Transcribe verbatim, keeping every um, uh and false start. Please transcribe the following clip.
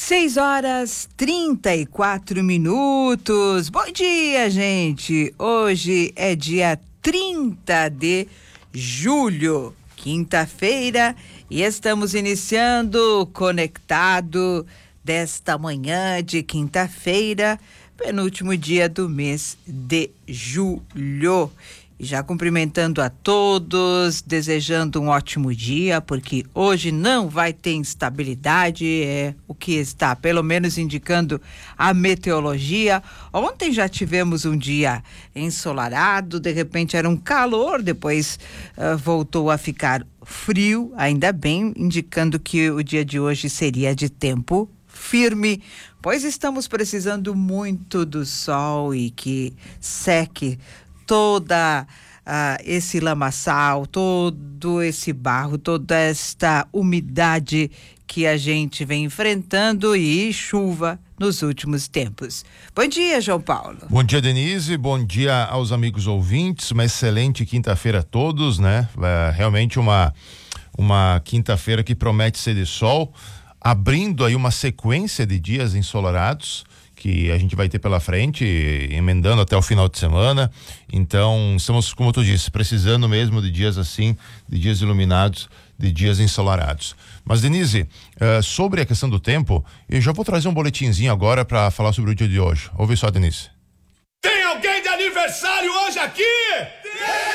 Seis horas trinta e quatro minutos. Bom dia, gente. Hoje é dia trinta de julho, quinta-feira, e estamos iniciando conectado desta manhã de quinta-feira, penúltimo dia do mês de julho. E já cumprimentando a todos, desejando um ótimo dia, porque hoje não vai ter instabilidade, é o que está pelo menos indicando a meteorologia. Ontem já tivemos um dia ensolarado, de repente era um calor, depois uh, voltou a ficar frio, ainda bem, indicando que o dia de hoje seria de tempo firme, pois estamos precisando muito do sol e que seque toda uh, esse lamaçal, todo esse barro, toda esta umidade que a gente vem enfrentando e chuva nos últimos tempos. Bom dia, João Paulo. Bom dia, Denise. Bom dia aos amigos ouvintes. Uma excelente quinta-feira a todos, né? É realmente uma uma quinta-feira que promete ser de sol, abrindo aí uma sequência de dias ensolarados que a gente vai ter pela frente, emendando até o final de semana. Então, estamos, como tu disse, precisando mesmo de dias assim, de dias iluminados, de dias ensolarados. Mas, Denise, uh, sobre a questão do tempo, eu já vou trazer um boletinzinho agora para falar sobre o dia de hoje. Ouve só, Denise. Tem alguém de aniversário hoje aqui? Tem!